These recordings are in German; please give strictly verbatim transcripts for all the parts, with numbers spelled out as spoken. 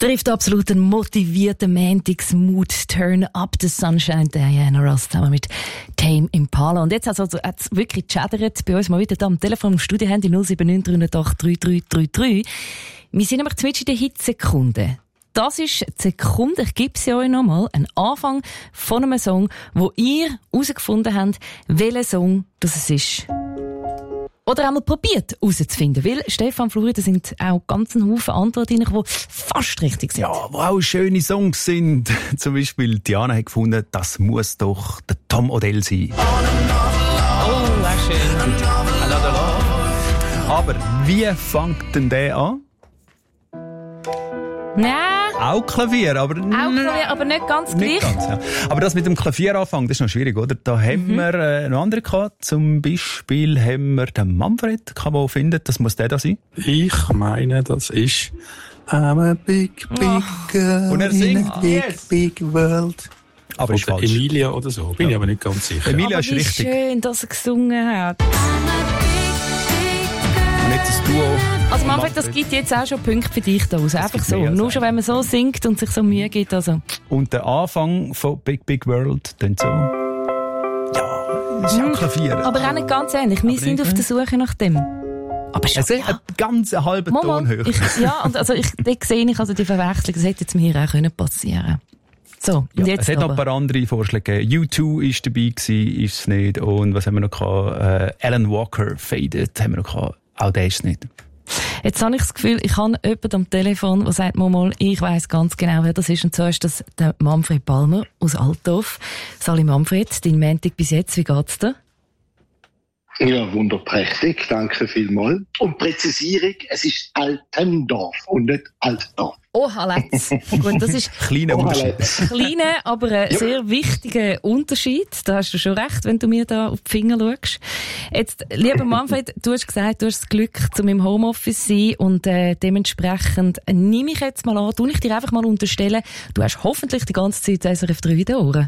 Trifft absolut einen motivierten Montagsmood. Turn up the sunshine. Diana Ross zusammen mit Tame Impala. Und jetzt hat es also, wirklich gechattert bei uns mal wieder da am Telefon im Studio. Handy null sieben neun drei null acht drei drei drei drei. Wir sind nämlich zwischen den Hitsekunden. Das ist die Sekunde, ich gebe sie euch nochmal, ein Anfang von einem Song, wo ihr herausgefunden habt, welcher Song das es ist. Oder einmal probiert herauszufinden, weil Stefan Fluri, da sind auch ganz ein Haufen Antworten drin, die fast richtig sind. Ja, wo auch schöne Songs sind. Zum Beispiel Diana hat gefunden, das muss doch der Tom Odell sein. Oh, auch schön. Aber wie fängt denn der an? Nein. Auch Klavier, aber... Auch Klavier, aber nicht ganz gleich. Nicht ganz, ja. Aber das mit dem Klavier anfangen, das ist noch schwierig, oder? Da haben Mhm. wir äh, noch andere gehabt. Zum Beispiel haben wir den Manfred, kann man findet, das muss der da sein. Ich meine, das ist I'm a big, big girl Und er in singt, a big, yes. big world. Aber ist Oder falsch. Emilia oder so, bin ich aber nicht ganz sicher. Emilia Aber ist wie richtig. schön, dass er gesungen hat. Und jetzt das Duo. Also Manfred, das gibt jetzt auch schon Punkte für dich da raus. Einfach gibt so. mehr als Nur schon, wenn man so singt und sich so Mühe gibt. Also. Und der Anfang von Big Big World, dann so. Ja, das ist ja auch Klavier. Aber auch nicht ganz ähnlich. Wir Aber sind nicht, auf ne? der Suche nach dem. Aber schon, Es ist ein ganz halber Mal, Ton mal. höher. Ich, ja, und also ich, da sehe ich also die Verwechslung. Das hätte jetzt mir auch können passieren. So, und Ja, jetzt es hat noch aber. ein paar andere Vorschläge gegeben. U zwei ist dabei gewesen, ist es nicht. Und was haben wir noch gehabt? Äh, Alan Walker, Faded, haben wir noch gehabt. Auch der ist es nicht. Jetzt habe ich das Gefühl, ich habe jemanden am Telefon, der sagt mir mal, ich weiss ganz genau, wer das ist. Und zwar ist das der Manfred Palmer aus Altdorf. Sali Manfred, dein Montag bis jetzt, wie geht's dir? Ja, wunderprächtig, danke vielmals. Und Präzisierung, es ist Altendorf und nicht Altdorf. Oh, Halletz. Gut, das ist Kleiner Oh, Unterschied. Alex. kleiner, aber ein Ja. sehr wichtiger Unterschied. Da hast du schon recht, wenn du mir da auf die Finger schaust. Jetzt, lieber Manfred, du hast gesagt, du hast das Glück, zu meinem Homeoffice zu sein und äh, dementsprechend äh, nehme ich jetzt mal an, tu ich dir einfach mal unterstellen, du hast hoffentlich die ganze Zeit S R F drei in den Ohren.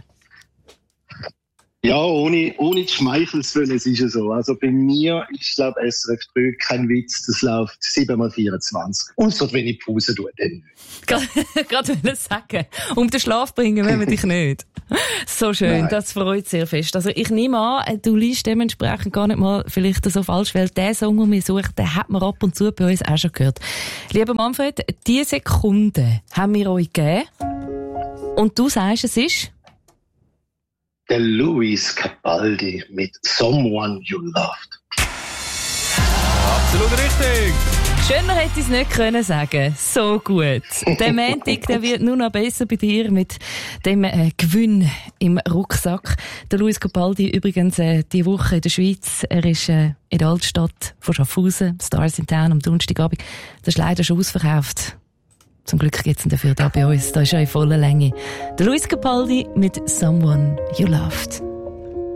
Ja, ohne, ohne zu schmeicheln zu wollen, es ist ja so. Also bei mir ist, glaube ich, S R F drei kein Witz, das läuft sieben mal vierundzwanzig. Ausser wenn ich Pause tue, dann nicht. Gerade wollte ich sagen, um den Schlaf bringen wollen wir dich nicht. So schön, Nein. das freut sehr fest. Also ich nehme an, du liest dementsprechend gar nicht mal vielleicht so falsch, weil der Song, den wir suchen, den hat man ab und zu bei uns auch schon gehört. Lieber Manfred, diese Sekunde haben wir euch gegeben und du sagst, es ist... Der Luis Capaldi mit Someone You Loved. Absolut richtig. Schöner hätte ich es nicht können sagen. So gut. Der Montag, der wird nur noch besser bei dir mit dem äh, Gewinn im Rucksack. Der Luis Capaldi übrigens äh, die Woche in der Schweiz. Er ist äh, in der Altstadt von Schaffhausen, Stars in Town am Donnerstagabend. Das ist leider schon ausverkauft. Zum Glück gibt's ihn dafür da bei uns. Da ist er in voller Länge. Der Luis Capaldi mit Someone You Loved.